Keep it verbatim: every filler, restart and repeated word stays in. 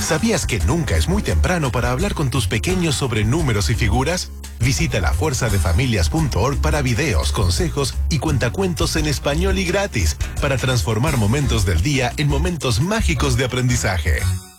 ¿Sabías que nunca es muy temprano para hablar con tus pequeños sobre números y figuras? Visita la fuerza de familias punto org para videos, consejos y cuentacuentos en español y gratis para transformar momentos del día en momentos mágicos de aprendizaje.